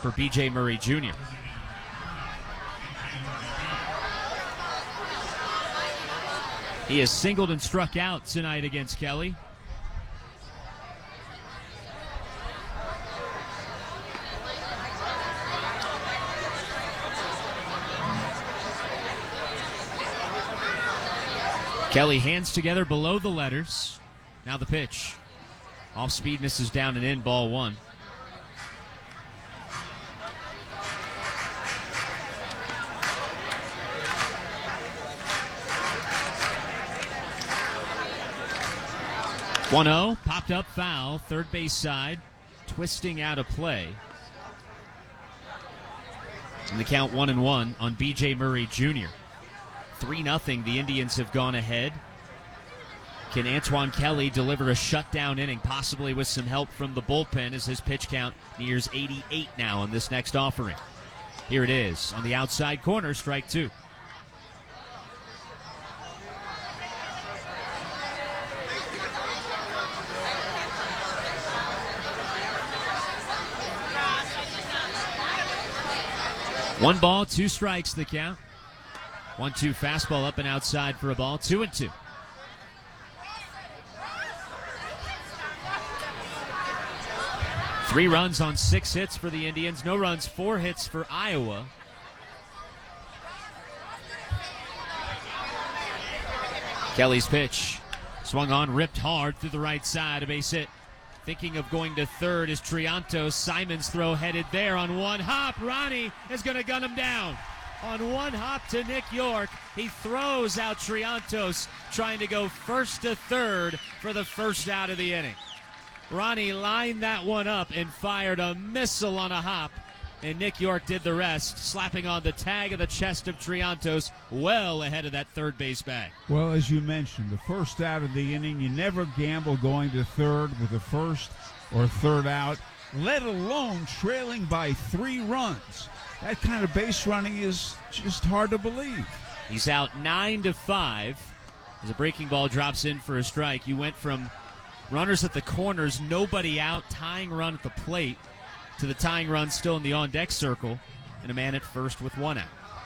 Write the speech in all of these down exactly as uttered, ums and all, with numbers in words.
for B J Murray Junior He has singled and struck out tonight against Kelly. Kelly hands together below the letters. Now the pitch. Off speed, misses down and in, ball one. one oh, popped up foul, third base side, twisting out of play. And the count one and one on B J Murray Junior three nothing, the Indians have gone ahead. Can Antoine Kelly deliver a shutdown inning, possibly with some help from the bullpen, as his pitch count nears eighty-eight now on this next offering? Here it is on the outside corner, strike two. One ball, two strikes the count. one two fastball up and outside for a ball, two and two. Three runs on six hits for the Indians. No runs, four hits for Iowa. Kelly's pitch. Swung on, ripped hard through the right side. A base hit. Thinking of going to third is Triantos. Simon's throw headed there on one hop. Ronnie is going to gun him down. On one hop to Nick York. He throws out Triantos, trying to go first to third for the first out of the inning. Ronnie lined that one up and fired a missile on a hop, and Nick York did the rest, slapping on the tag of the chest of Triantos well ahead of that third base bag. Well, as you mentioned, the first out of the inning, you never gamble going to third with the first or third out, let alone trailing by three runs. That kind of base running is just hard to believe. He's out nine to five as a breaking ball drops in for a strike. You went from runners at the corners, nobody out, tying run at the plate, to the tying run still in the on-deck circle, and a man at first with one out.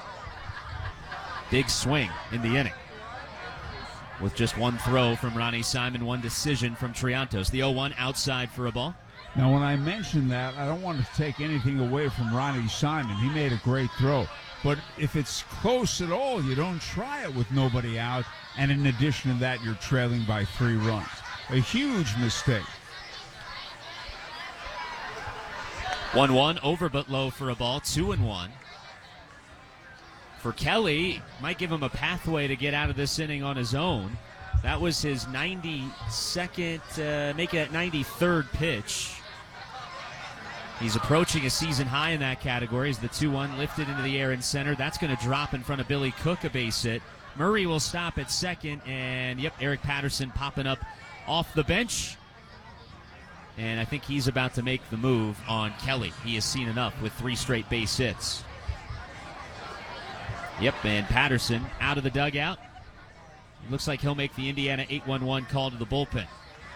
Big swing in the inning, with just one throw from Ronnie Simon, one decision from Triantos. The oh one outside for a ball. Now, when I mention that, I don't want to take anything away from Ronnie Simon. He made a great throw. But if it's close at all, you don't try it with nobody out, and in addition to that, you're trailing by three runs. A huge mistake. one one, over but low for a ball, two and one. For Kelly, might give him a pathway to get out of this inning on his own. That was his ninety-second, uh, make it ninety-third pitch. He's approaching a season high in that category as the two one lifted into the air in center. That's going to drop in front of Billy Cook, a base hit. Murray will stop at second, and yep, Eric Patterson popping up off the bench. And I think he's about to make the move on Kelly. He has seen enough with three straight base hits. Yep, and Patterson out of the dugout. Looks like he'll make the Indiana eight one one call to the bullpen.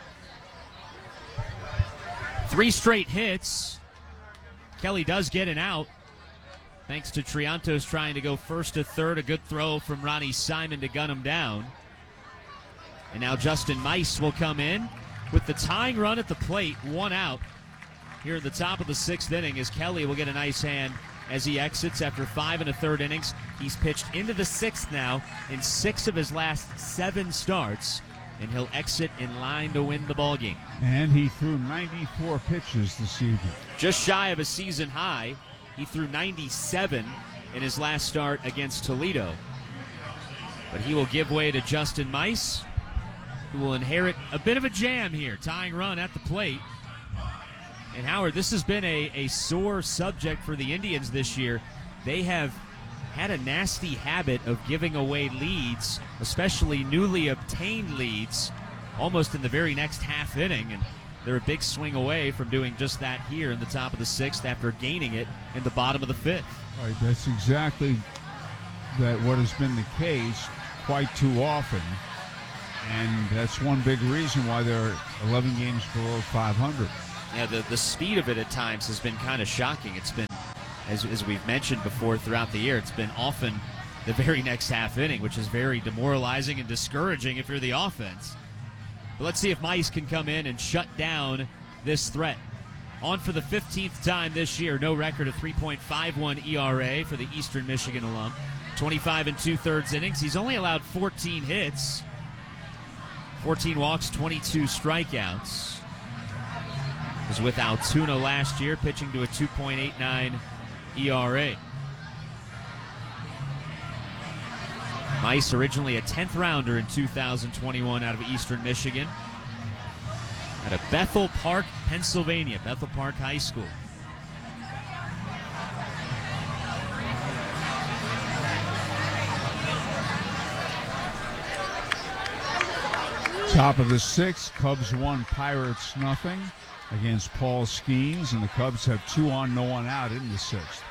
Three straight hits. Kelly does get an out, thanks to Triantos trying to go first to third. A good throw from Ronnie Simon to gun him down. And now Justin Mice will come in with the tying run at the plate, one out here at the top of the sixth inning, as Kelly will get a nice hand as he exits after five and a third innings. He's pitched into the sixth now in six of his last seven starts, and he'll exit in line to win the ballgame. And he threw ninety-four pitches this evening. Just shy of a season high. He threw ninety-seven in his last start against Toledo. But he will give way to Justin Mice, who will inherit a bit of a jam here. Tying run at the plate. And Howard, this has been a, a sore subject for the Indians this year. They have had a nasty habit of giving away leads, especially newly obtained leads, almost in the very next half inning. And they're a big swing away from doing just that here in the top of the sixth after gaining it in the bottom of the fifth. Right, that's exactly that what has been the case quite too often. And that's one big reason why they're eleven games below five hundred. Yeah, the, the speed of it at times has been kind of shocking. It's been as, as we've mentioned before throughout the year, it's been often the very next half inning, which is very demoralizing and discouraging if you're the offense. But let's see if Mice can come in and shut down this threat. On for the fifteenth time this year, no record of three point five one E R A for the Eastern Michigan alum. twenty-five and two-thirds innings. He's only allowed fourteen hits, fourteen walks, twenty-two strikeouts. Was with Altoona last year, pitching to a two point eight nine E R A. Mice originally a tenth rounder in two thousand twenty-one out of Eastern Michigan. At a Bethel Park, Pennsylvania, Bethel Park High School. Top of the sixth, Cubs one, Pirates nothing against Paul Skeens, and the Cubs have two on, no one out in the sixth.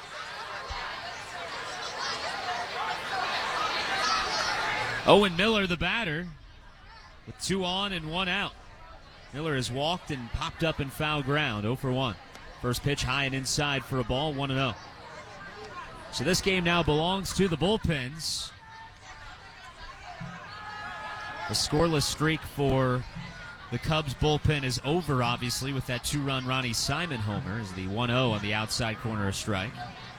Owen Miller, the batter, with two on and one out. Miller has walked and popped up in foul ground, oh for one. First pitch high and inside for a ball, one and oh. So this game now belongs to the bullpens. The scoreless streak for the Cubs bullpen is over, obviously, with that two-run Ronnie Simon homer as the one oh on the outside corner of strike.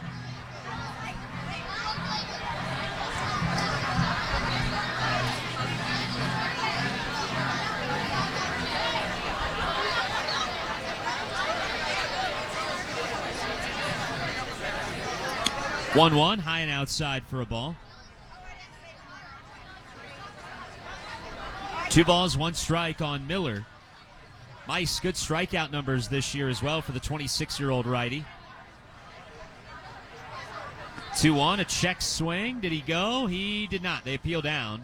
one one, high and outside for a ball. Two balls, one strike on Miller. Mice, good strikeout numbers this year as well for the twenty-six-year-old righty. two one, a check swing. Did he go? He did not. They appeal down.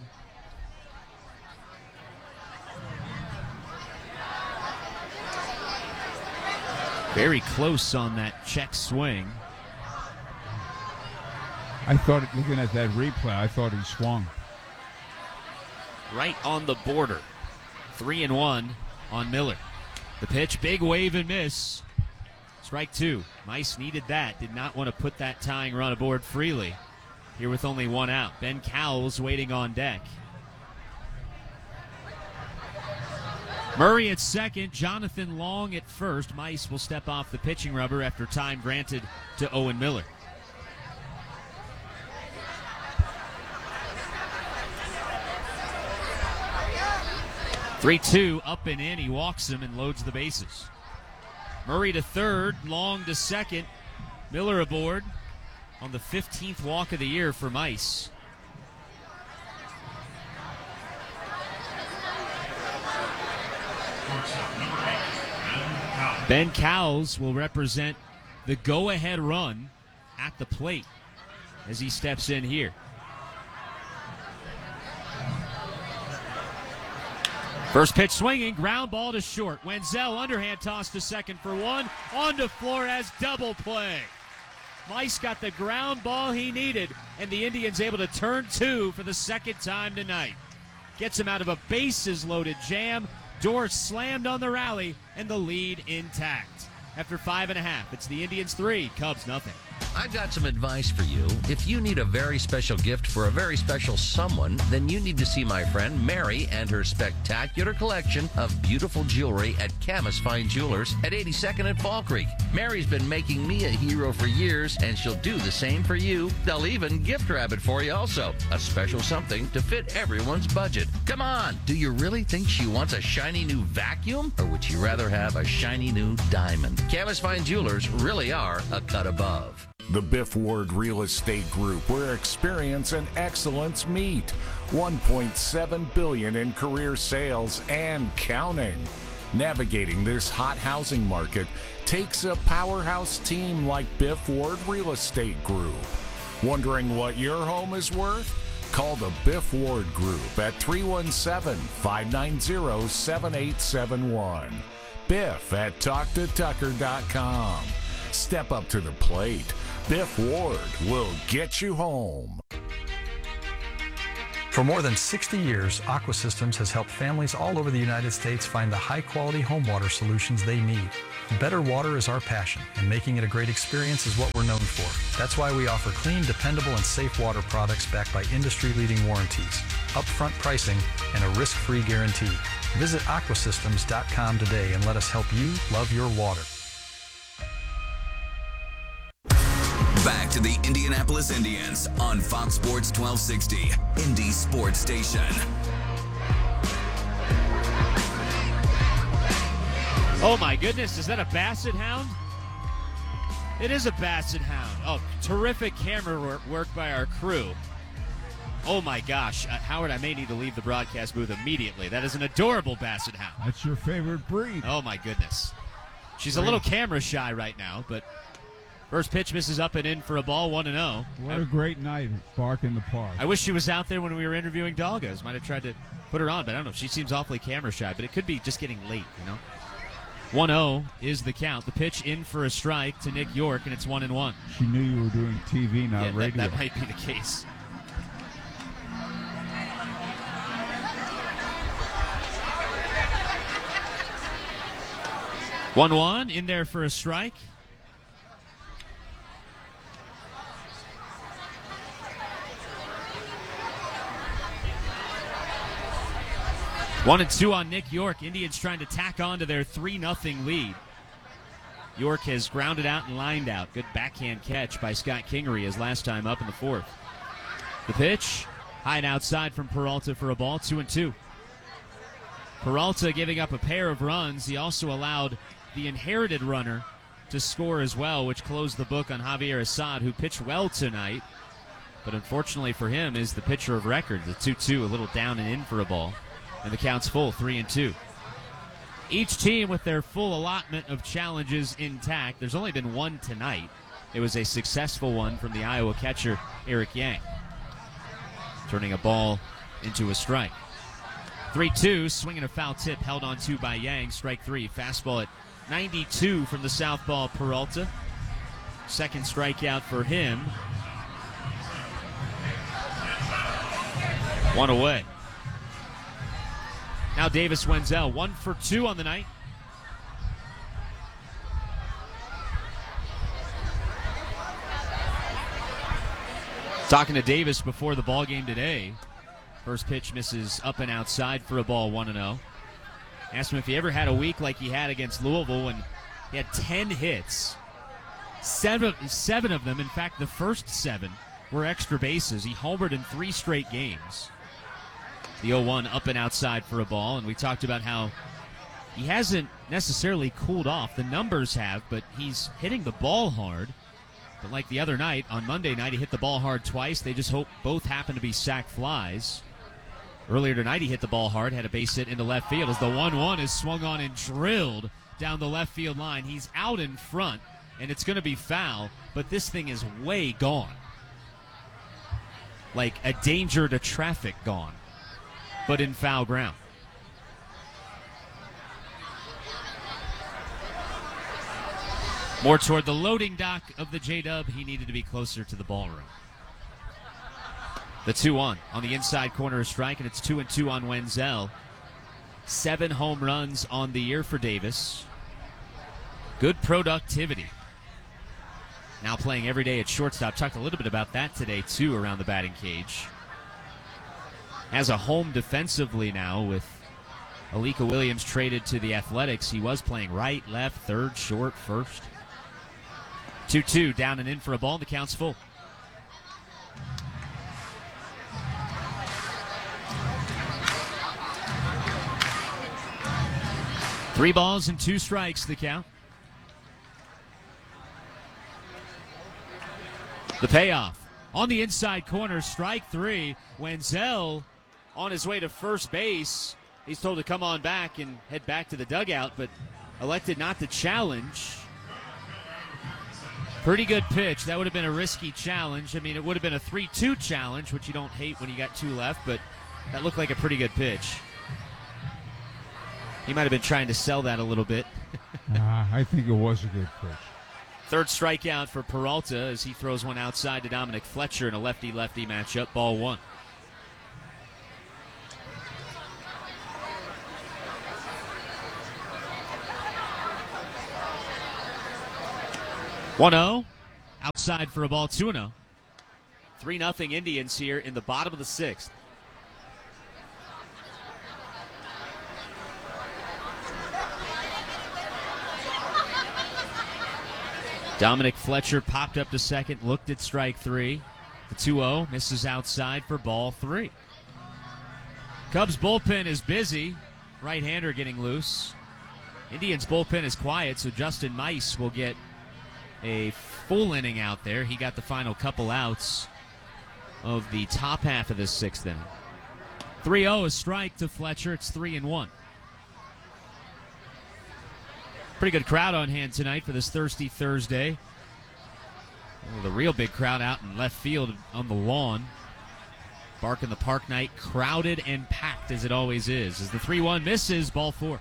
Very close on that check swing. I thought, looking at that replay, I thought he swung. Right on the border. Three and one on Miller. The pitch, big wave and miss. Strike two. Mice needed that. Did not want to put that tying run aboard freely. Here with only one out. Ben Cowles waiting on deck. Murray at second. Jonathan Long at first. Mice will step off the pitching rubber after time granted to Owen Miller. three two, up and in. He walks him and loads the bases. Murray to third, Long to second. Miller aboard on the fifteenth walk of the year for Mice. Ben Cowles will represent the go-ahead run at the plate as he steps in here. First pitch swinging, ground ball to short. Wenzel underhand toss to second for one. On to Flores, double play. Mice got the ground ball he needed, and the Indians able to turn two for the second time tonight. Gets him out of a bases-loaded jam. Door slammed on the rally, and the lead intact. After five and a half, it's the Indians three, Cubs nothing. I've got some advice for you. If you need a very special gift for a very special someone, then you need to see my friend Mary and her spectacular collection of beautiful jewelry at Camas Fine Jewelers at eighty-second and Fall Creek. Mary's been making me a hero for years, and she'll do the same for you. They'll even gift wrap it for you also. A special something to fit everyone's budget. Come on, do you really think she wants a shiny new vacuum? Or would she rather have a shiny new diamond? Camas Fine Jewelers really are a cut above. The Biff Ward Real Estate Group, where experience and excellence meet. one point seven billion dollars in career sales and counting. Navigating this hot housing market takes a powerhouse team like Biff Ward Real Estate Group. Wondering what your home is worth? Call the Biff Ward Group at three one seven, five nine zero, seven eight seven one. Biff at talk to tucker dot com. Step up to the plate. Biff Ward will get you home. For more than sixty years, Aqua Systems has helped families all over the United States find the high-quality home water solutions they need. Better water is our passion, and making it a great experience is what we're known for. That's why we offer clean, dependable, and safe water products backed by industry-leading warranties, upfront pricing, and a risk-free guarantee. Visit aqua systems dot com today and let us help you love your water. Back to the Indianapolis Indians on Fox Sports twelve sixty, Indy Sports Station. Oh my goodness, is that a basset hound? It is a basset hound. Oh, terrific camera work, work by our crew. Oh my gosh, uh, Howard, I may need to leave the broadcast booth immediately. That is an adorable basset hound. That's your favorite breed. Oh my goodness. She's a little camera shy right now, but first pitch misses up and in for a ball, one and oh. What a great night at Bark in the Park. I wish she was out there when we were interviewing Doggos. Might have tried to put her on, but I don't know. She seems awfully camera shy, but it could be just getting late, you know? one oh is the count. The pitch in for a strike to Nick York, and it's one and one. She knew you were doing T V, not yeah, that, radio. that might be the case. one one in there for a strike. One and two on Nick York. Indians trying to tack on to their three nothing lead. York has grounded out and lined out. Good backhand catch by Scott Kingery his last time up in the fourth. The pitch, high and outside from Peralta for a ball, two and two. Peralta giving up a pair of runs. He also allowed the inherited runner to score as well, which closed the book on Javier Assad, who pitched well tonight. But unfortunately for him is the pitcher of record, the two two, a little down and in for a ball. And the count's full, three and two. Each team with their full allotment of challenges intact. There's only been one tonight. It was a successful one from the Iowa catcher, Eric Yang, turning a ball into a strike. three two, swinging a foul tip, held on to by Yang. Strike three, fastball at ninety-two from the southpaw Peralta. Second strikeout for him. One away. Now Davis Wenzel, one for two on the night. Talking to Davis before the ball game today. First pitch misses up and outside for a ball, one and oh. Asked him if he ever had a week like he had against Louisville when he had ten hits. Seven, seven of them, in fact, the first seven were extra bases. He homered in three straight games. The oh one up and outside for a ball, and we talked about how he hasn't necessarily cooled off. The numbers have, but he's hitting the ball hard. But like the other night, on Monday night, he hit the ball hard twice. They just hope both happen to be sac flies. Earlier tonight, he hit the ball hard, had a base hit into left field as the one one is swung on and drilled down the left field line. He's out in front, and it's going to be foul, but this thing is way gone. Like a danger to traffic gone, but in foul ground. More toward the loading dock of the J-Dub. He needed to be closer to the ballroom. The two one on the inside corner of strike, and it's two and two on Wenzel. Seven home runs on the year for Davis. Good productivity. Now playing every day at shortstop. Talked a little bit about that today, too, around the batting cage. Has a home defensively now with Alika Williams traded to the Athletics. He was playing right, left, third, short, first. two two, down and in for a ball. The count's full. Three balls and two strikes, the count. The payoff. On the inside corner, strike three. Wenzel on his way to first base. He's told to come on back and head back to the dugout, but elected not to challenge. Pretty good pitch. That would have been a risky challenge. I mean, it would have been a three two challenge, which you don't hate when you got two left, but that looked like a pretty good pitch. He might have been trying to sell that a little bit. uh, I think it was a good pitch. Third strikeout for Peralta as he throws one outside to Dominic Fletcher in a lefty-lefty matchup, ball one. one oh. Outside for a ball, two oh. three nothing Indians here in the bottom of the sixth. Dominic Fletcher popped up to second, looked at strike three. The two oh misses outside for ball three. Cubs bullpen is busy. Right-hander getting loose. Indians bullpen is quiet, so Justin Mice will get a full inning out there. He got the final couple outs of the top half of this sixth inning. three oh, a strike to Fletcher. It's three and one. Pretty good crowd on hand tonight for this Thirsty Thursday. Well, the real big crowd out in left field on the lawn. Bark in the Park night, crowded and packed as it always is. As the three one misses, ball four.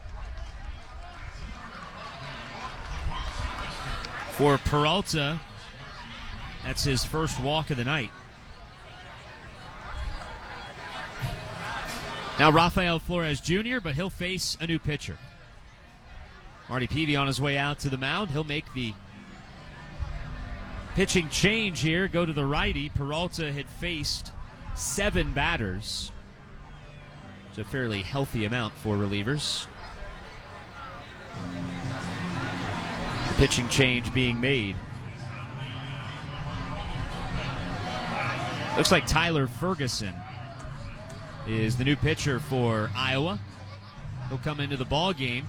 For Peralta, that's his first walk of the night. Now Rafael Flores Junior, but he'll face a new pitcher. Marty Peavy on his way out to the mound. He'll make the pitching change here, go to the righty. Peralta had faced seven batters. It's a fairly healthy amount for relievers. The pitching change being made. Looks like Tyler Ferguson is the new pitcher for Iowa. He'll come into the ball game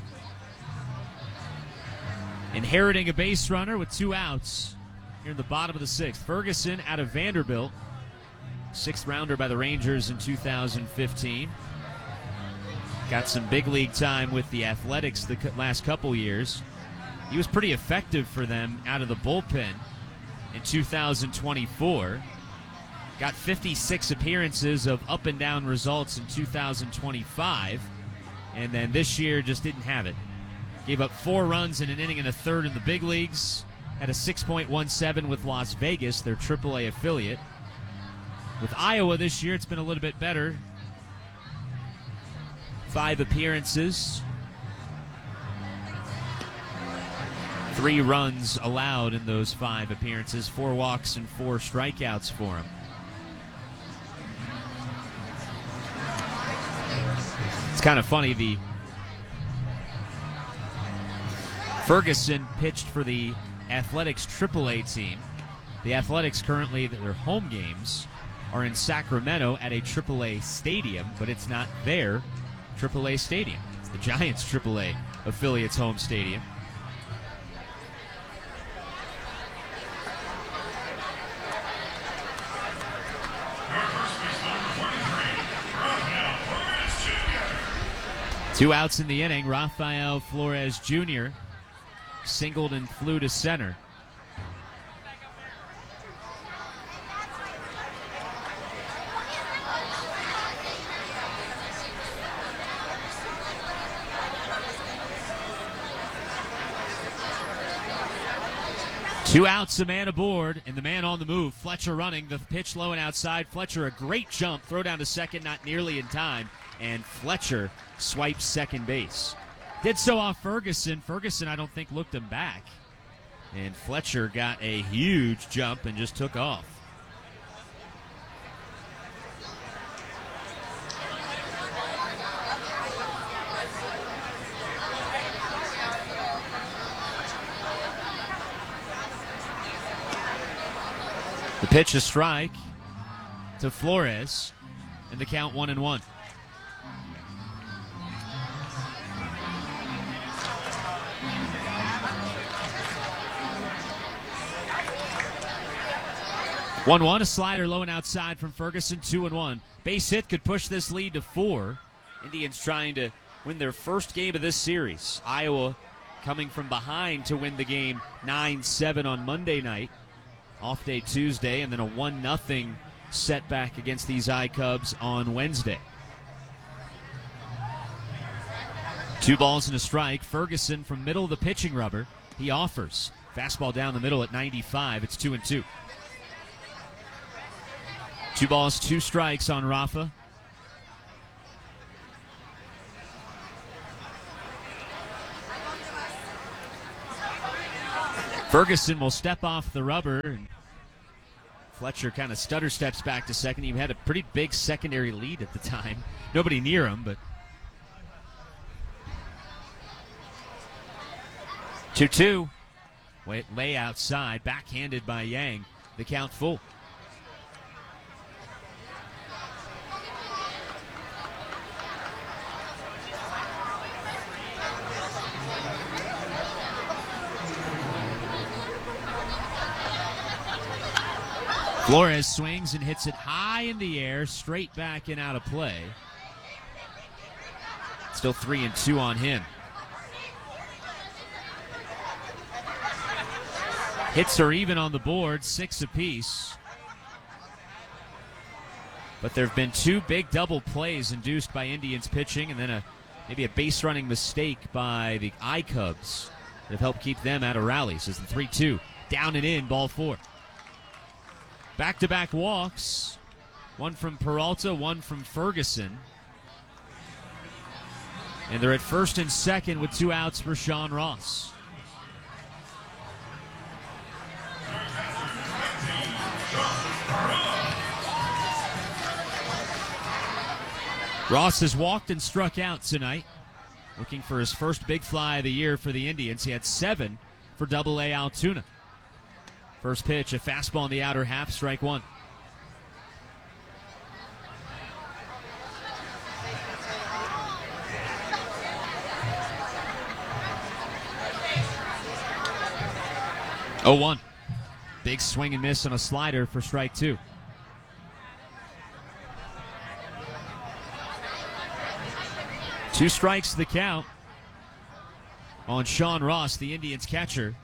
inheriting a base runner with two outs here in the bottom of the sixth. Ferguson out of Vanderbilt, sixth rounder by the Rangers in two thousand fifteen. Got some big league time with the Athletics the last couple years. He was pretty effective for them out of the bullpen in two thousand twenty-four. Got fifty-six appearances of up and down results in two thousand twenty-five. And then this year just didn't have it. Gave up four runs in an inning and a third in the big leagues. Had a six point one seven with Las Vegas, their triple A affiliate. With Iowa this year, it's been a little bit better. Five appearances. Three runs allowed in those five appearances. Four walks and four strikeouts for him. It's kind of funny, the Ferguson pitched for the Athletics triple A team. The Athletics currently, their home games are in Sacramento at a triple A stadium, but it's not their triple A stadium. It's the Giants triple A affiliate's home stadium. Two outs in the inning. Rafael Flores Junior singled and flew to center. Two outs, a man aboard, and the man on the move. Fletcher running, the pitch low and outside. Fletcher, a great jump, throw down to second, not nearly in time, and Fletcher swipes second base. Did so off Ferguson. Ferguson, I don't think, looked him back. And Fletcher got a huge jump and just took off. The pitch, a strike to Flores, and the count one and one. one one, a slider low and outside from Ferguson, two and one. Base hit could push this lead to four. Indians trying to win their first game of this series. Iowa coming from behind to win the game nine seven on Monday night. Off day Tuesday, and then a one nothing setback against these I-Cubs on Wednesday. Two balls and a strike. Ferguson from middle of the pitching rubber. He offers. Fastball down the middle at ninety-five. It's two and two. Two balls, two strikes on Rafa. Ferguson will step off the rubber, and Fletcher kind of stutter steps back to second. He had a pretty big secondary lead at the time. Nobody near him, but two two. Wait, lay outside, backhanded by Yang. The count full. Flores swings and hits it high in the air, straight back and out of play. Still three and two on him. Hits are even on the board, six apiece. But there have been two big double plays induced by Indians pitching, and then a maybe a base running mistake by the I-Cubs that have helped keep them out of rallies. As the three two, down and in, ball four. Back-to-back walks, one from Peralta, one from Ferguson. And they're at first and second with two outs for Sean Ross. Ross has walked and struck out tonight, looking for his first big fly of the year for the Indians. He had seven for Double A Altoona. First pitch, a fastball in the outer half, strike one. oh one. Big swing and miss on a slider for strike two. Two strikes to the count on Sean Ross, the Indians catcher.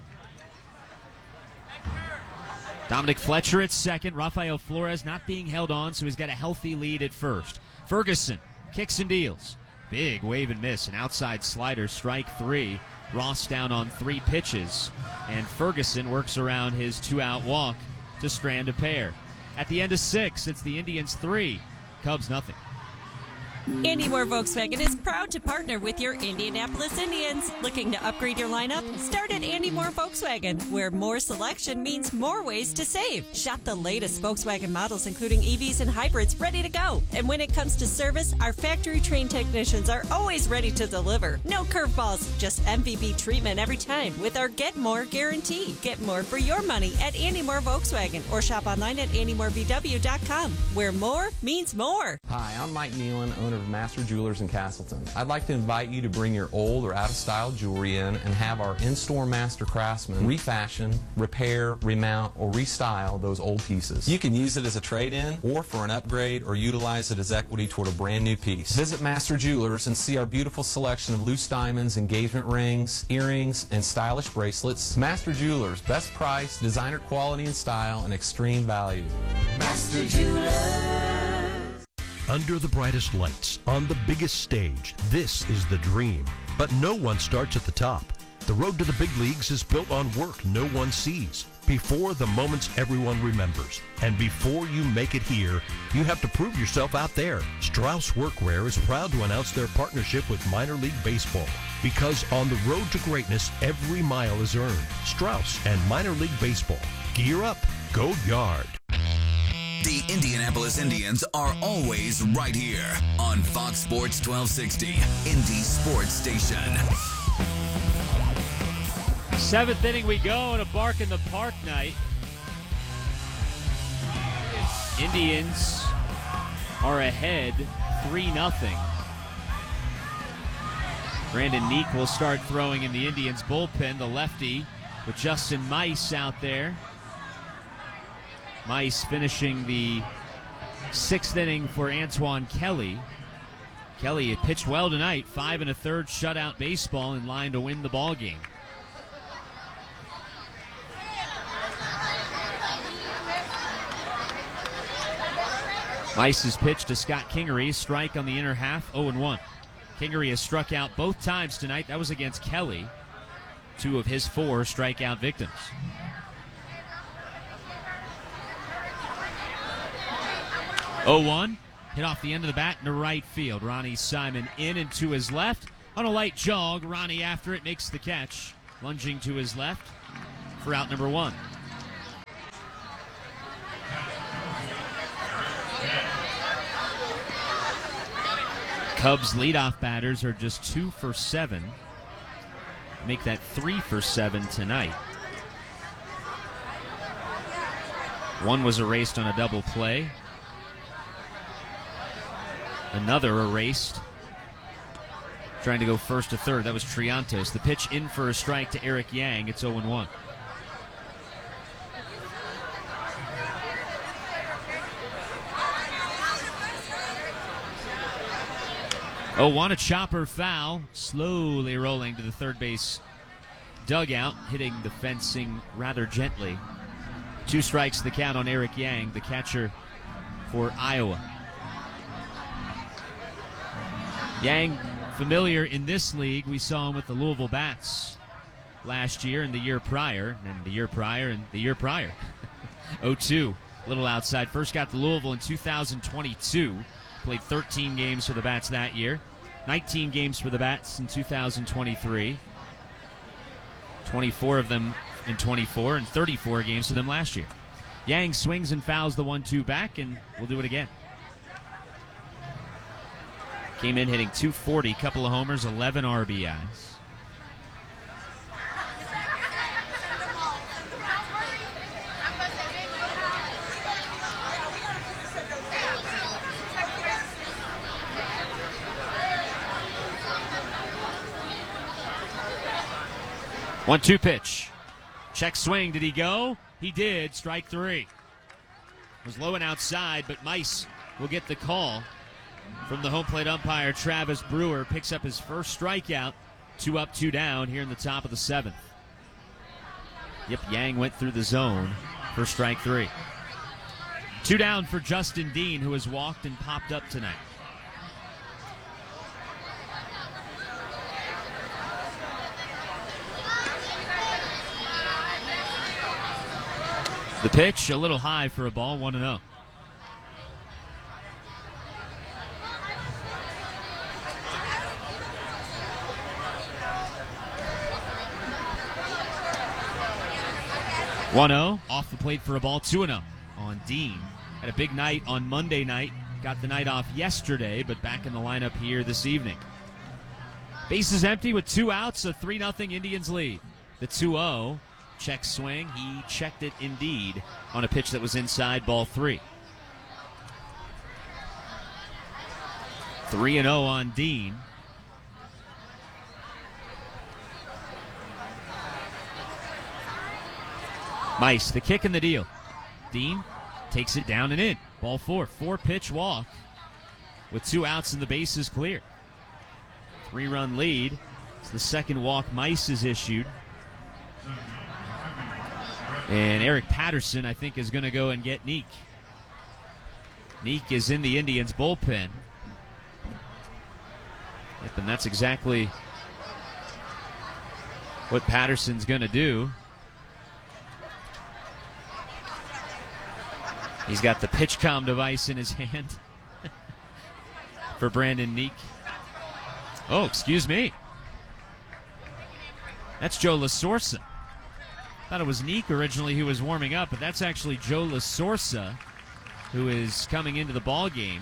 Dominic Fletcher at second. Rafael Flores not being held on, so he's got a healthy lead at first. Ferguson kicks and deals. Big wave and miss. An outside slider, strike three. Ross down on three pitches. And Ferguson works around his two-out walk to strand a pair. At the end of six, it's the Indians three, Cubs nothing. Andy Moore Volkswagen is proud to partner with your Indianapolis Indians. Looking to upgrade your lineup? Start at Andy Moore Volkswagen, where more selection means more ways to save. Shop the latest Volkswagen models, including E Vs and hybrids, ready to go. And when it comes to service, our factory-trained technicians are always ready to deliver. No curveballs, just M V B treatment every time with our Get More guarantee. Get more for your money at Andy Moore Volkswagen, or shop online at andy moore v w dot com, where more means more. Hi, I'm Mike Nealon, owner of Master Jewelers in Castleton. I'd like to invite you to bring your old or out-of-style jewelry in and have our in-store master craftsmen refashion, repair, remount, or restyle those old pieces. You can use it as a trade-in or for an upgrade, or utilize it as equity toward a brand new piece. Visit Master Jewelers and see our beautiful selection of loose diamonds, engagement rings, earrings, and stylish bracelets. Master Jewelers, best price, designer quality and style, and extreme value. Master Jewelers. Under the brightest lights, on the biggest stage, this is the dream. But no one starts at the top. The road to the big leagues is built on work no one sees, before the moments everyone remembers. And before you make it here, you have to prove yourself out there. Strauss Workwear is proud to announce their partnership with Minor League Baseball. Because on the road to greatness, every mile is earned. Strauss and Minor League Baseball. Gear up. Go Yard. The Indianapolis Indians are always right here on Fox Sports twelve sixty, Indy Sports Station. Seventh inning we go, and a bark in the park night. Indians are ahead three nothing. Brandon Neek will start throwing in the Indians bullpen, the lefty, with Justin Mice out there. Mice finishing the sixth inning for Antoine Kelly. Kelly had pitched well tonight, five and a third shutout baseball, in line to win the ball game. Mice's pitch to Scott Kingery, strike on the inner half, oh and one. Kingery has struck out both times tonight. That was against Kelly, two of his four strikeout victims. oh one, hit off the end of the bat into right field. Ronnie Simon in and to his left. On a light jog, Ronnie after it makes the catch. Lunging to his left for out number one. Cubs leadoff batters are just two for seven. Make that three for seven tonight. One was erased on a double play. Another erased. Trying to go first to third. That was Triantos. The pitch in for a strike to Eric Yang. It's oh one. Oh, one, a chopper foul. Slowly rolling to the third base dugout, hitting the fencing rather gently. Two strikes the count on Eric Yang, the catcher for Iowa. Yang, familiar in this league. We saw him with the Louisville Bats last year and the year prior, and the year prior and the year prior. oh two, a little outside. First got to Louisville in two thousand twenty-two. Played thirteen games for the Bats that year. nineteen games for the Bats in two thousand twenty-three. twenty-four of them in twenty-four, and thirty-four games for them last year. Yang swings and fouls the one two back, and we'll do it again. Came in hitting two forty, couple of homers, eleven R B Is. one two pitch. Check swing. Did he go? He did. Strike three. Was low and outside, but Mice will get the call from the home plate umpire. Travis Brewer picks up his first strikeout. Two up, two down here in the top of the seventh. Yep, Yang went through the zone for strike three. Two down for Justin Dean, who has walked and popped up tonight. The pitch, a little high for a ball, one and oh. one oh, off the plate for a ball, two and oh on Dean. Had a big night on Monday night. Got the night off yesterday, but back in the lineup here this evening. Bases empty with two outs, a three nothing Indians lead. The two oh. Check swing. He checked it indeed on a pitch that was inside, ball three. three and oh on Dean. Mice, the kick and the deal. Dean takes it down and in. Ball four. Four pitch walk with two outs and the bases clear. Three run lead. It's the second walk Mice is issued. And Eric Patterson, I think, is going to go and get Neek. Neek is in the Indians' bullpen. Yep, and that's exactly what Patterson's going to do. He's got the PitchCom device in his hand for Brandon Neek. Oh, excuse me. That's Joe LaSorsa. Thought it was Neek originally who was warming up, but that's actually Joe LaSorsa who is coming into the ball game.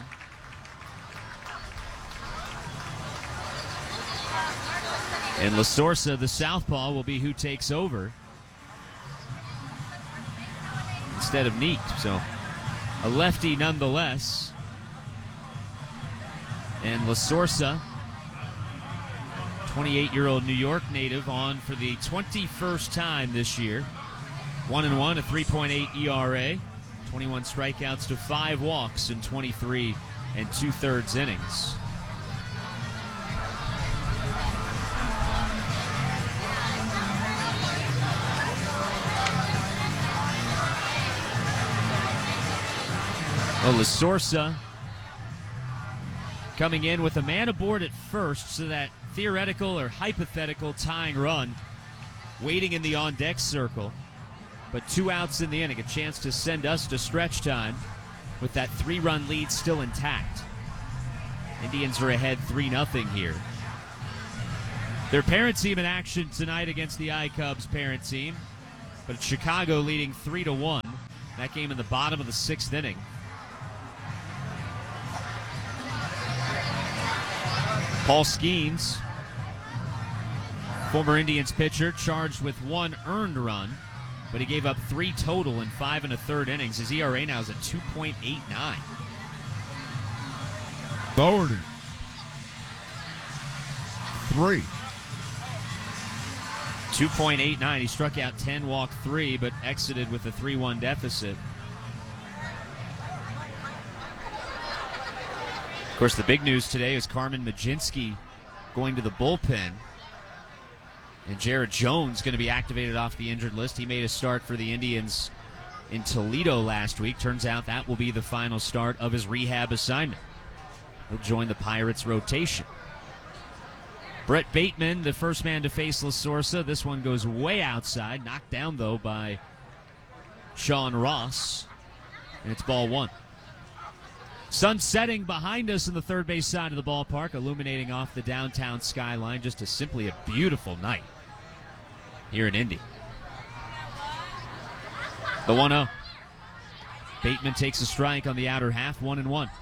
And LaSorsa, the southpaw, will be who takes over instead of Neek. So a lefty nonetheless. And LaSorsa, twenty-eight-year-old New York native, on for the twenty-first time this year. One and one, a three point eight E R A, twenty-one strikeouts to five walks in twenty-three and two-thirds innings. Well, LaSorsa coming in with a man aboard at first, so that theoretical or hypothetical tying run waiting in the on-deck circle. But two outs in the inning, a chance to send us to stretch time with that three-run lead still intact. Indians are ahead three nothing here. Their parent team in action tonight against the iCubs parent team. But it's Chicago leading three to one. That game in the bottom of the sixth inning. Paul Skeens, former Indians pitcher, charged with one earned run, but he gave up three total in five and a third innings. His E R A now is at two point eight nine. Lowered it. Three. two point eight nine. He struck out ten, walked three, but exited with a three one deficit. Of course, the big news today is Carmen Mlodzinski going to the bullpen. And Jared Jones going to be activated off the injured list. He made a start for the Indians in Toledo last week. Turns out that will be the final start of his rehab assignment. He'll join the Pirates' rotation. Brett Bateman, the first man to face La Sorsa. This one goes way outside. Knocked down, though, by Sean Ross. And it's ball one. Sun setting behind us in the third base side of the ballpark, illuminating off the downtown skyline. Just a simply a beautiful night here in Indy. The one oh. Bateman takes a strike on the outer half, one and one.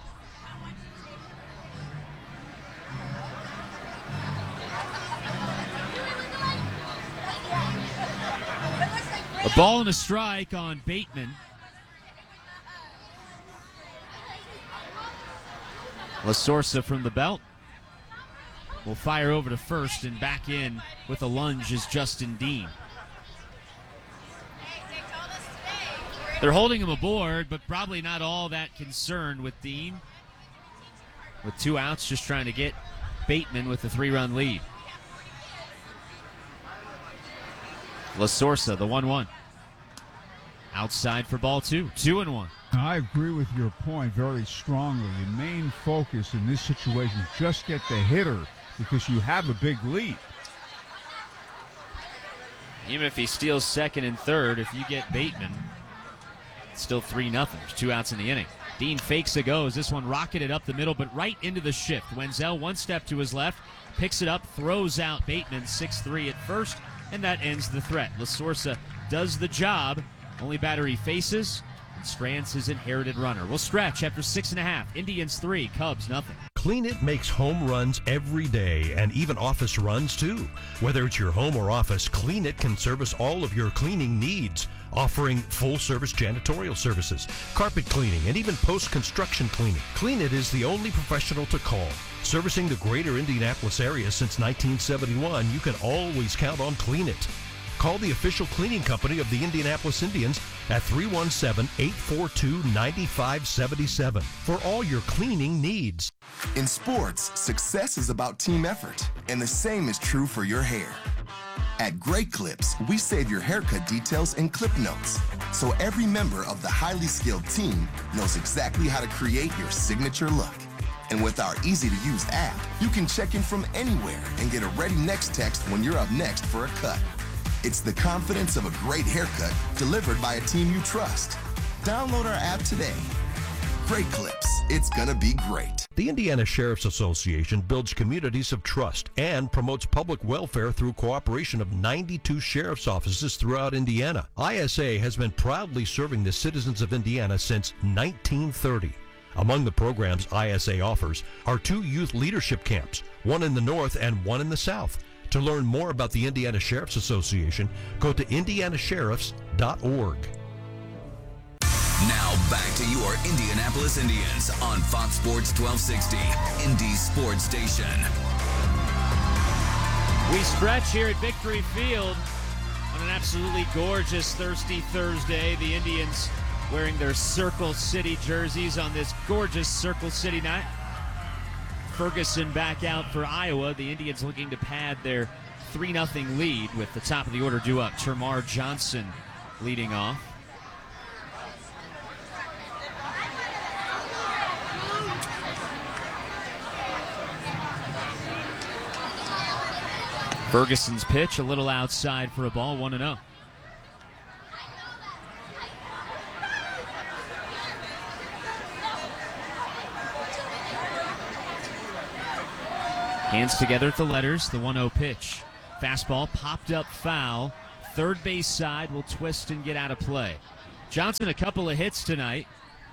A ball and a strike on Bateman. La Sorsa from the belt will fire over to first, and back in with a lunge is Justin Dean. They're holding him aboard, but probably not all that concerned with Dean. With two outs, just trying to get Bateman with a three-run lead. La Sorsa, the one one. Outside for ball two. Two and one. I agree with your point very strongly. The main focus in this situation is just get the hitter because you have a big lead. Even if he steals second and third, if you get Bateman, it's still three nothing. There's two outs in the inning. Dean fakes a goes. This one rocketed up the middle, but right into the shift. Wenzel one step to his left, picks it up, throws out Bateman six three at first, and that ends the threat. La Sorsa does the job. Only batter he faces, and Strands his inherited runner. We'll stretch after six and a half. Indians three, Cubs nothing. Clean It makes home runs every day and even office runs too. Whether it's your home or office, Clean It can service all of your cleaning needs, offering full-service janitorial services, carpet cleaning, and even post-construction cleaning. Clean It is the only professional to call. Servicing the greater Indianapolis area since nineteen seventy-one, you can always count on Clean It. Call the official cleaning company of the Indianapolis Indians at three one seven, eight four two, nine five seven seven for all your cleaning needs. In sports, success is about team effort, and the same is true for your hair. At Great Clips, we save your haircut details in clip notes, so every member of the highly skilled team knows exactly how to create your signature look. And with our easy-to-use app, you can check in from anywhere and get a ready next text when you're up next for a cut. It's the confidence of a great haircut delivered by a team you trust. Download our app today. Great Clips. It's gonna be great. The Indiana Sheriff's Association builds communities of trust and promotes public welfare through cooperation of ninety-two sheriff's offices throughout Indiana. I S A has been proudly serving the citizens of Indiana since nineteen thirty. Among the programs I S A offers are two youth leadership camps, one in the north and one in the south. To learn more about the Indiana Sheriff's Association, go to indiana sheriffs dot org. Now back to your Indianapolis Indians on Fox Sports twelve sixty, Indy Sports Station. We stretch here at Victory Field on an absolutely gorgeous thirsty Thursday. The Indians wearing their Circle City jerseys on this gorgeous Circle City night. Ferguson back out for Iowa. The Indians looking to pad their three nothing lead with the top of the order due up. Termarr Johnson leading off. Ferguson's pitch a little outside for a ball, one and oh. Hands together at the letters, the one oh pitch. Fastball popped up foul, third base side will twist and get out of play. Johnson, a couple of hits tonight.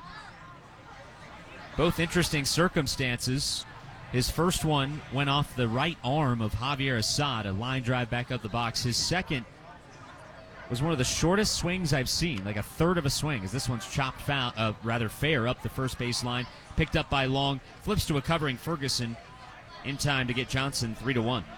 Both interesting circumstances. His first one went off the right arm of Javier Assad, a line drive back up the box. His second was one of the shortest swings I've seen, like a third of a swing, as this one's chopped foul, uh, rather fair up the first base line, picked up by Long, flips to a covering Ferguson in time to get Johnson three to one.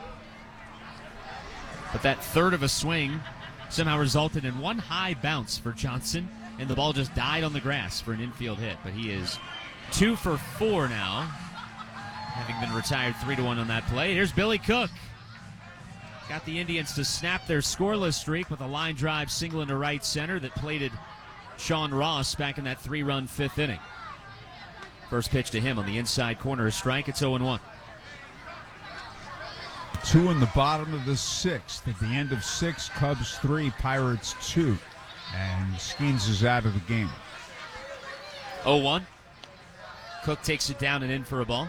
But that third of a swing somehow resulted in one high bounce for Johnson, and the ball just died on the grass for an infield hit. But he is two for four now, having been retired three to one on that play. Here's Billy Cook. Got the Indians to snap their scoreless streak with a line drive single into right center that plated Sean Ross back in that three-run fifth inning. First pitch to him on the inside corner, a strike. It's oh and one. Two in the bottom of the sixth. At the end of six, Cubs three, Pirates two. And Skeens is out of the game. oh one. Cook takes it down and in for a ball.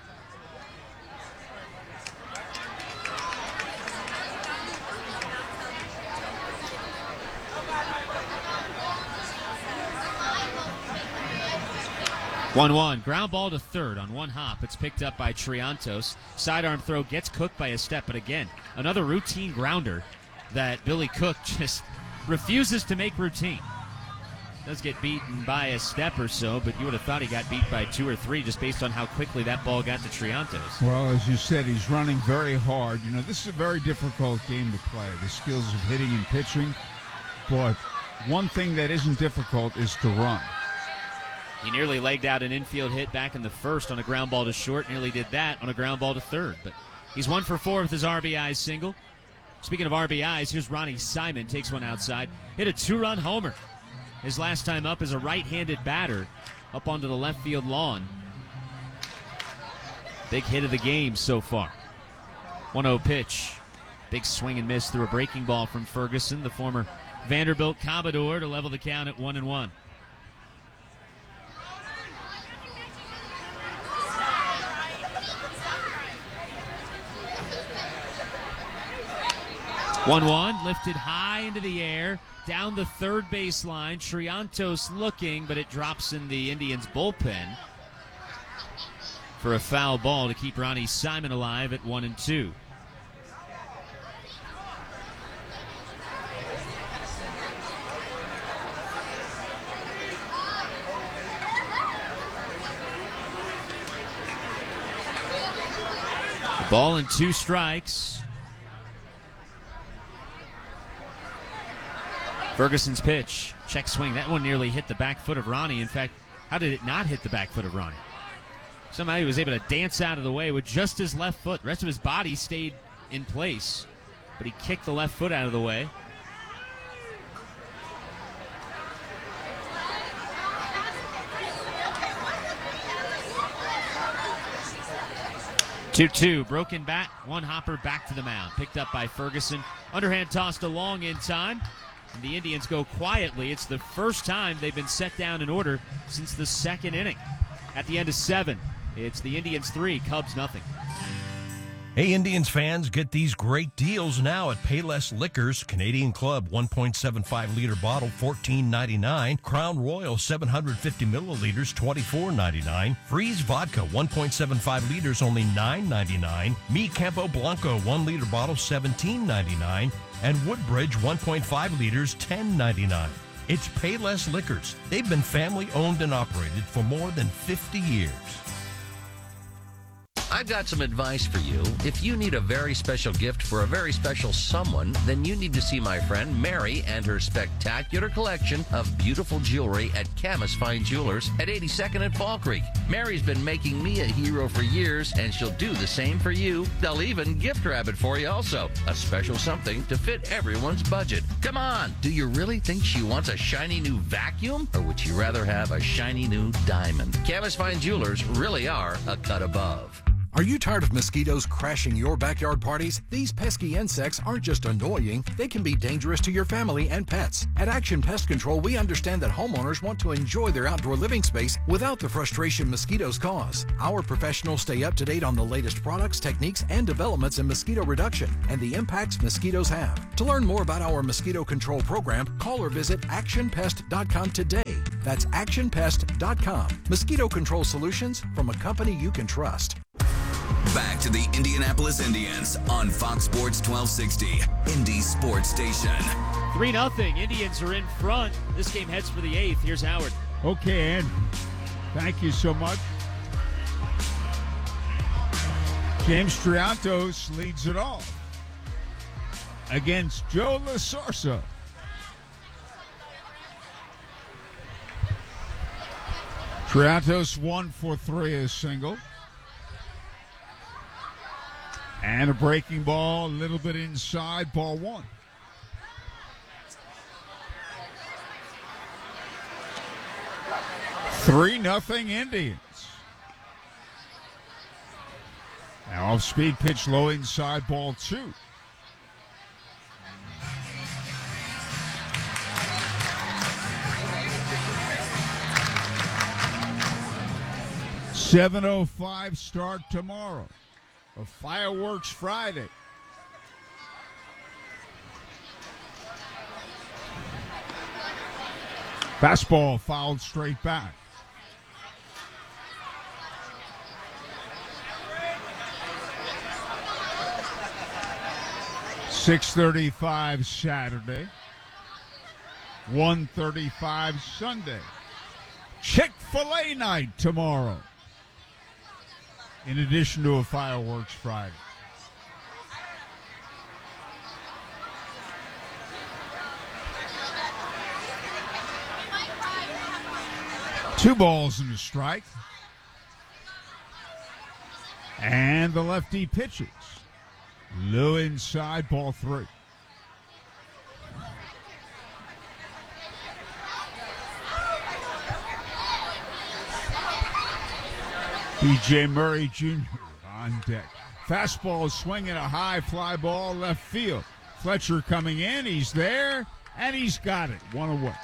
one one. Ground ball to third on one hop. It's picked up by Triantos. Sidearm throw gets Cook by a step, but again, another routine grounder that Billy Cook just refuses to make routine. Does get beaten by a step or so, but you would have thought he got beat by two or three just based on how quickly that ball got to Triantos. Well, as you said, he's running very hard. You know, this is a very difficult game to play. The skills of hitting and pitching. But one thing that isn't difficult is to run. He nearly legged out an infield hit back in the first on a ground ball to short. Nearly did that on a ground ball to third. But he's one for four with his R B I single. Speaking of R B Is, here's Ronnie Simon. Takes one outside. Hit a two-run homer. His last time up as a right-handed batter up onto the left field lawn. Big hit of the game so far. one oh pitch. Big swing and miss through a breaking ball from Ferguson, the former Vanderbilt Commodore, to level the count at one and one. one one, lifted high into the air, down the third base line. Triantos looking, but it drops in the Indians' bullpen for a foul ball to keep Ronnie Simon alive at one and two. Ball and two strikes. Ferguson's pitch, check swing. That one nearly hit the back foot of Ronnie. In fact, how did it not hit the back foot of Ronnie? Somehow he was able to dance out of the way with just his left foot. The rest of his body stayed in place, but he kicked the left foot out of the way. two two, broken bat, one hopper back to the mound. Picked up by Ferguson. Underhand tossed along in time. And the Indians go quietly. It's the first time they've been set down in order since the second inning. At the end of seven, it's the Indians three, Cubs nothing. Hey, Indians fans, get these great deals now at Payless Liquors. Canadian Club one point seven five liter bottle, fourteen ninety-nine. Crown Royal seven hundred fifty milliliters, twenty-four ninety-nine. Freeze Vodka one point seven five liters, only nine ninety-nine. Mi Campo Blanco one liter bottle, seventeen ninety-nine. And Woodbridge one point five liters, ten ninety-nine. It's Payless Liquors. They've been family owned and operated for more than fifty years. I've got some advice for you. If you need a very special gift for a very special someone, then you need to see my friend Mary and her spectacular collection of beautiful jewelry at Camus Fine Jewelers at eighty-second and Fall Creek. Mary's been making me a hero for years, and she'll do the same for you. They'll even gift wrap it for you also. A special something to fit everyone's budget. Come on, do you really think she wants a shiny new vacuum? Or would you rather have a shiny new diamond? Camus Fine Jewelers really are a cut above. Are you tired of mosquitoes crashing your backyard parties? These pesky insects aren't just annoying, they can be dangerous to your family and pets. At Action Pest Control, we understand that homeowners want to enjoy their outdoor living space without the frustration mosquitoes cause. Our professionals stay up to date on the latest products, techniques, and developments in mosquito reduction and the impacts mosquitoes have. To learn more about our mosquito control program, call or visit action pest dot com today. That's action pest dot com. Mosquito control solutions from a company you can trust. Back to the Indianapolis Indians on Fox Sports twelve sixty, Indy Sports Station. three nothing. Indians are in front. This game heads for the eighth. Here's Howard. Okay, Andrew. Thank you so much. James Triantos leads it off against Joe LaSorsa. Triantos one for three, a single. And a breaking ball, a little bit inside, ball one. Three nothing Indians. Now off speed pitch, low inside, ball two. seven oh five start tomorrow. A Fireworks Friday. Fastball fouled straight back. six thirty-five Saturday. one thirty-five Sunday. Chick-fil-A night tomorrow, in addition to a Fireworks Friday. Two balls and a strike. And the lefty pitches. Low inside, ball three. B J Murray Junior on deck. Fastball swinging a high fly ball left field. Fletcher coming in. He's there, and he's got it. One away.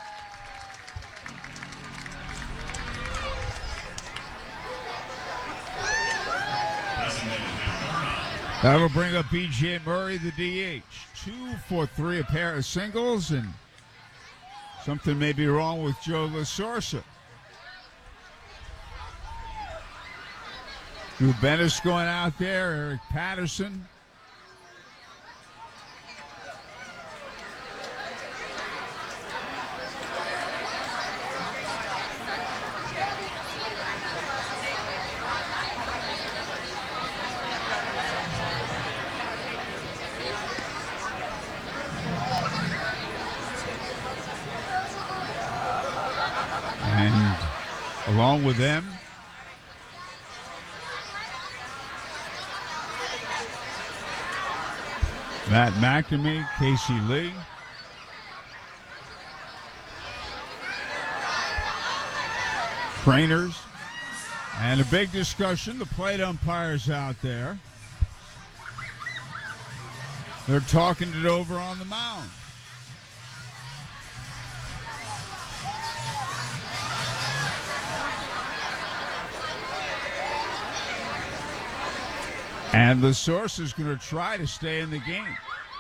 That'll bring up B J Murray, the D H. Two for three, a pair of singles, and something may be wrong with Joe LaSorsa. Rubenis going out there, Eric Patterson. And along with them, Matt McNamee, Casey Lee. Trainers. And a big discussion. The plate umpires out there. They're talking it over on the mound. And LaSorsa is going to try to stay in the game.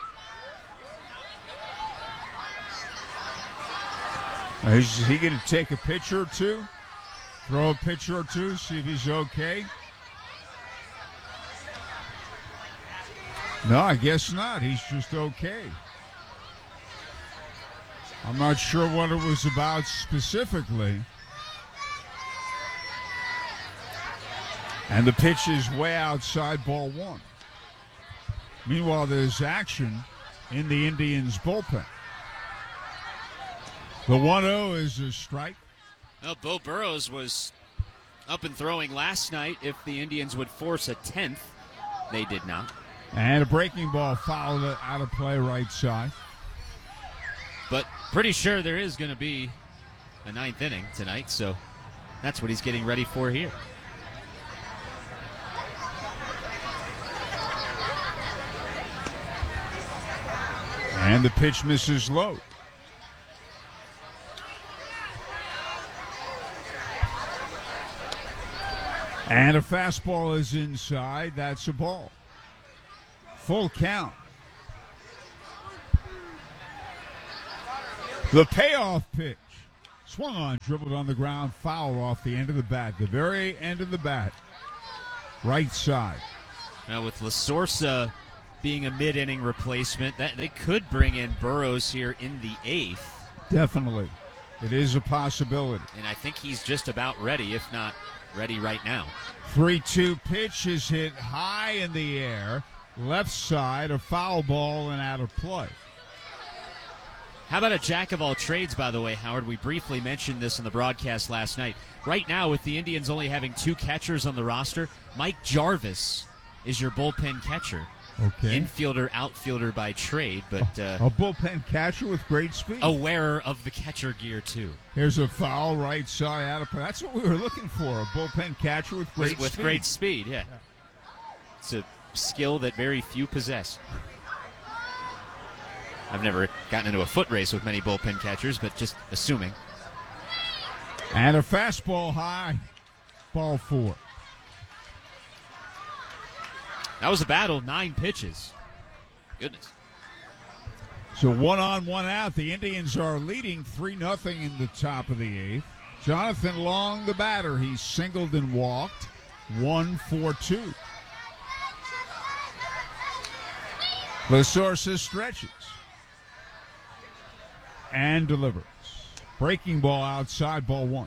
Is he going to take a pitch or two? Throw a pitch or two, see if he's okay? No, I guess not. He's just okay. I'm not sure what it was about specifically. And the pitch is way outside, ball one. Meanwhile, there's action in the Indians' bullpen. The one oh is a strike. Well, Bo Burrows was up and throwing last night if the Indians would force a tenth. They did not. And a breaking ball fouled out of play right side. But pretty sure there is going to be a ninth inning tonight, so that's what he's getting ready for here. And the pitch misses low. And a fastball is inside. That's a ball. Full count. The payoff pitch. Swung on, dribbled on the ground, foul off the end of the bat. The very end of the bat. Right side. Now with La Sorsa being a mid-inning replacement, that they could bring in Burrows here in the eighth. Definitely. It is a possibility. And I think he's just about ready, if not ready right now. three two pitch is hit high in the air. Left side, a foul ball and out of play. How about a jack of all trades, by the way, Howard? We briefly mentioned this in the broadcast last night. Right now, with the Indians only having two catchers on the roster, Mike Jarvis is your bullpen catcher. Okay. Infielder, outfielder by trade, but uh, a bullpen catcher with great speed. A wearer of the catcher gear, too. Here's a foul right side out of play. That's what we were looking for, a bullpen catcher with great with, speed. With great speed, yeah. yeah. It's a skill that very few possess. I've never gotten into a foot race with many bullpen catchers, but just assuming. And a fastball high. Ball four. That was a battle, nine pitches. Goodness. So one on, one out. The Indians are leading three nothing in the top of the eighth. Jonathan Long, the batter. He singled and walked. one four two. La Sorsa stretches. And delivers. Breaking ball outside, ball one.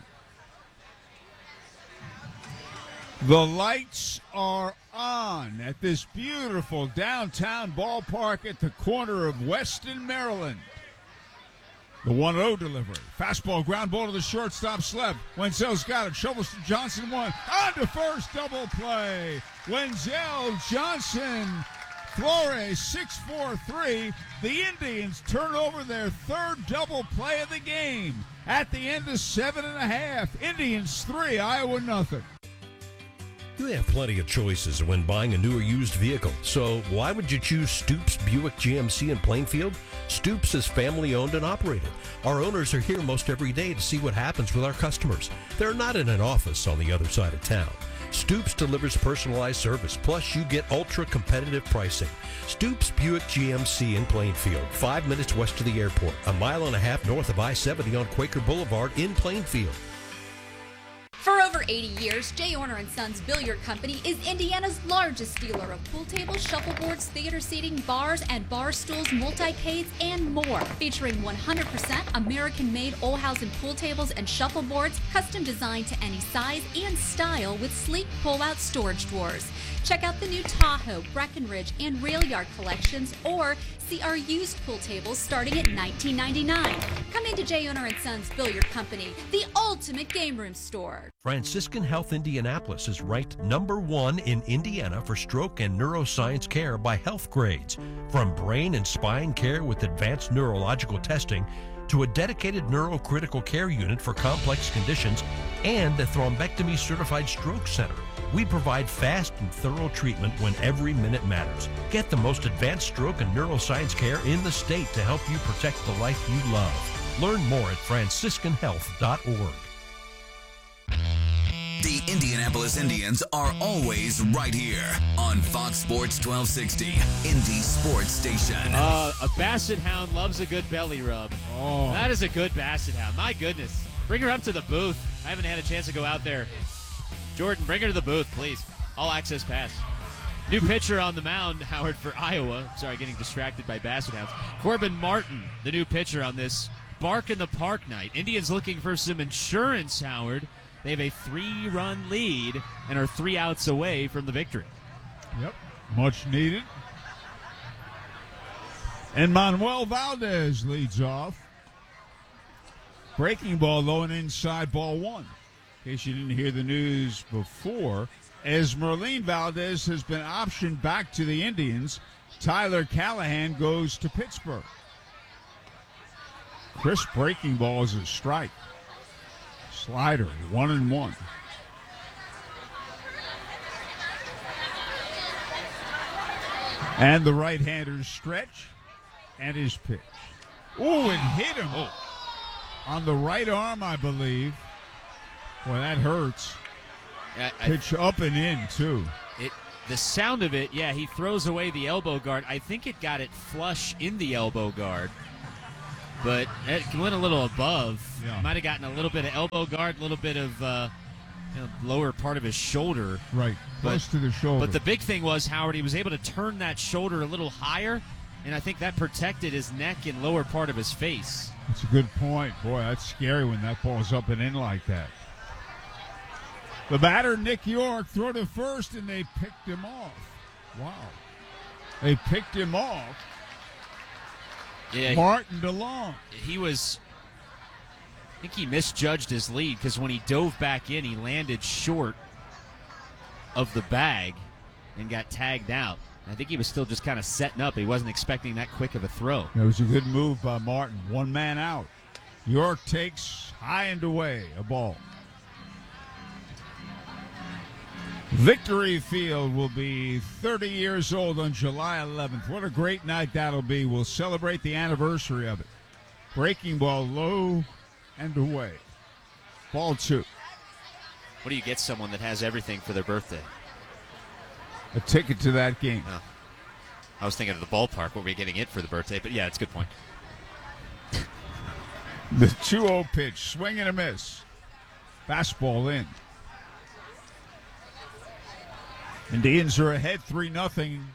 The lights are on at this beautiful downtown ballpark at the corner of Weston, Maryland. The one oh delivery. Fastball, ground ball to the shortstop, Sleb. Wenzel's got it. Shovels to Johnson, one. On to first, double play. Wenzel, Johnson, Flores, six four three. The Indians turn over their third double play of the game at the end of seven and a half. Indians three, Iowa nothing. You have plenty of choices when buying a new or used vehicle, so why would you choose Stoops Buick G M C in Plainfield? Stoops is family owned and operated. Our owners are here most every day to see what happens with our customers. They're not in an office on the other side of town. Stoops delivers personalized service, plus you get ultra-competitive pricing. Stoops Buick G M C in Plainfield, five minutes west of the airport, a mile and a half north of I seventy on Quaker Boulevard in Plainfield. For over eighty years, J. Orner and Sons Billiard Company is Indiana's largest dealer of pool tables, shuffleboards, theater seating, bars, and bar stools, multi-cades, and more. Featuring one hundred percent American-made Olhausen pool tables and shuffleboards, custom designed to any size and style with sleek pull-out storage drawers. Check out the new Tahoe, Breckenridge, and Rail Yard collections, or see our used pool tables starting at nineteen ninety-nine dollars. Come into J. Orner and Sons Billiard Company, the ultimate game room store. Franciscan Health Indianapolis is ranked number one in Indiana for stroke and neuroscience care by Health Grades. From brain and spine care with advanced neurological testing to a dedicated neurocritical care unit for complex conditions and the thrombectomy certified stroke center. We provide fast and thorough treatment when every minute matters. Get the most advanced stroke and neuroscience care in the state to help you protect the life you love. Learn more at franciscan health dot org. The Indianapolis Indians are always right here on Fox Sports twelve sixty, Indy Sports Station. Uh, a Basset Hound loves a good belly rub. Oh. That is a good Basset Hound. My goodness. Bring her up to the booth. I haven't had a chance to go out there. Jordan, bring her to the booth, please. All access pass. New pitcher on the mound, Howard, for Iowa. Sorry, getting distracted by Basset Hounds. Corbin Martin, the new pitcher on this Bark in the Park night. Indians looking for some insurance, Howard. They have a three-run lead and are three outs away from the victory. Yep, much needed. And Manuel Valdez leads off. Breaking ball low and inside, ball one. In case you didn't hear the news before, as Merlin Valdez has been optioned back to the Indians, Tyler Callahan goes to Pittsburgh. Crisp breaking ball is a strike. Slider, one and one. And the right-handers stretch. And his pitch. Oh, it hit him oh. on the right arm, I believe. Boy, that hurts. I, I, pitch up and in, too. It. The sound of it, yeah, he throws away the elbow guard. I think it got it flush in the elbow guard. But it went a little above. Yeah. Might have gotten a little bit of elbow guard, a little bit of uh, you know, lower part of his shoulder. Right, close to the shoulder. But the big thing was, Howard, he was able to turn that shoulder a little higher, and I think that protected his neck and lower part of his face. That's a good point. Boy, that's scary when that ball's up and in like that. The batter, Nick York, threw to first, and they picked him off. Wow. They picked him off. Yeah, Martin DeLong. He was, I think he misjudged his lead because when he dove back in, he landed short of the bag and got tagged out. I think he was still just kind of setting up. He wasn't expecting that quick of a throw. It was a good move by Martin. One man out. York takes high and away a ball. Victory Field will be thirty years old on July eleventh. What a great night that'll be. We'll celebrate the anniversary of it. Breaking ball low and away. Ball two. What do you get someone that has everything for their birthday? A ticket to that game. Oh. I was thinking of the ballpark. What were we getting it for the birthday? But yeah, it's a good point. The two oh pitch. Swing and a miss. Fastball in. Indians are ahead three nothing.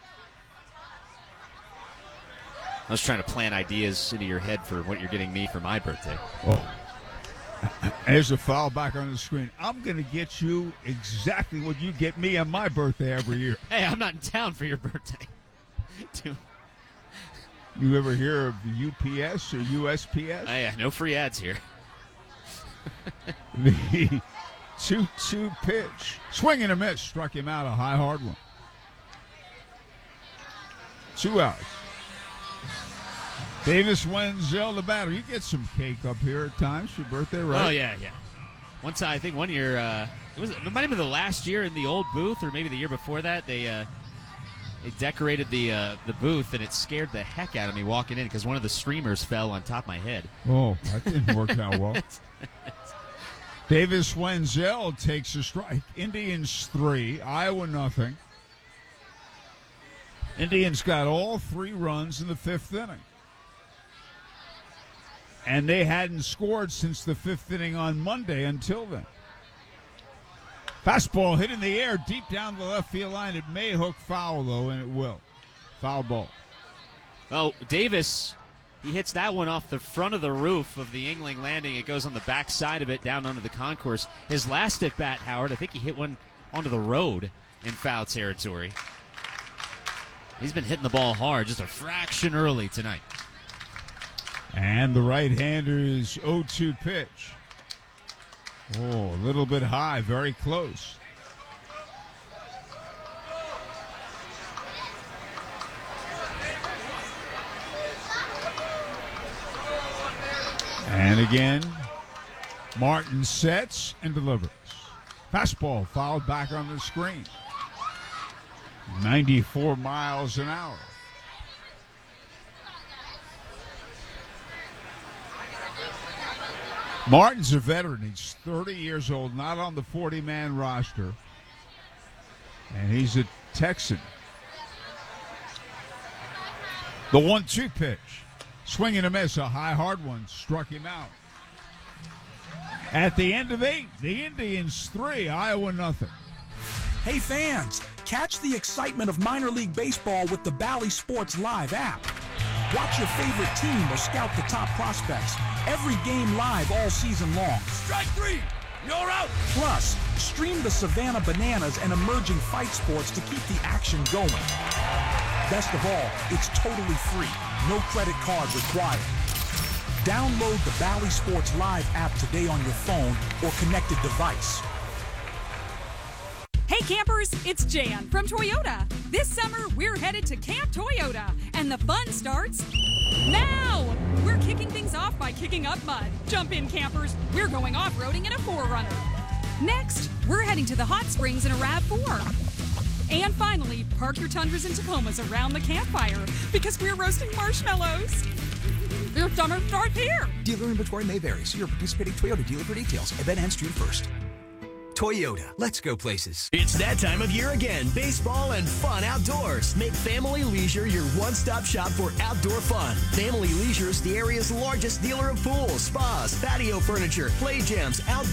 I was trying to plant ideas into your head for what you're getting me for my birthday. Oh. There's a foul back on the screen. I'm going to get you exactly what you get me on my birthday every year. Hey, I'm not in town for your birthday. You ever hear of U P S or U S P S? Oh, yeah, no free ads here. The two two pitch. Swing and a miss. Struck him out. A high, hard one. Two outs. Davis Wenzel, the batter. You get some cake up here at times for your birthday, right? Oh, yeah, yeah. One time, I think one year, uh, it was it might have been the last year in the old booth, or maybe the year before that, they uh, they decorated the uh, the booth, and it scared the heck out of me walking in because one of the streamers fell on top of my head. Oh, that didn't work out well. Davis Wenzel takes a strike. Indians three, Iowa nothing. Indians got all three runs in the fifth inning. And they hadn't scored since the fifth inning on Monday until then. Fastball hit in the air deep down the left field line. It may hook foul, though, and it will. Foul ball. Oh, Davis, he hits that one off the front of the roof of the Yuengling Landing. It goes on the back side of it down onto the concourse. His last at bat, Howard, I think he hit one onto the road in foul territory. He's been hitting the ball hard, just a fraction early tonight. And the right-hander's oh two pitch. Oh, a little bit high, very close. And again, Martin sets and delivers. Fastball fouled back on the screen. ninety-four miles an hour. Martin's a veteran. He's thirty years old, not on the forty-man roster. And he's a Texan. The one two pitch. Swing and a miss. A high, hard one. Struck him out. At the end of eight, the Indians three, Iowa nothing. Hey fans, catch the excitement of minor league baseball with the Bally Sports Live app. Watch your favorite team or scout the top prospects. Every game live all season long. Strike three! You're out! Plus, stream the Savannah Bananas and emerging fight sports to keep the action going. Best of all, it's totally free. No credit card required. Download the Bally Sports Live app today on your phone or connected device. Hey campers, it's Jan from Toyota. This summer, we're headed to Camp Toyota, and the fun starts now! We're kicking things off by kicking up mud. Jump in, campers. We're going off-roading in a four runner. Next, we're heading to the hot springs in a RAV four. And finally, park your Tundras and Tacomas around the campfire because we're roasting marshmallows. Your summer starts here. Dealer inventory may vary. See your participating Toyota dealer for details. Event ends June first. Toyota, let's go places. It's that time of year again. Baseball and fun outdoors. Make Family Leisure your one-stop shop for outdoor fun. Family Leisure is the area's largest dealer of pools, spas, patio furniture, play gyms, outdoor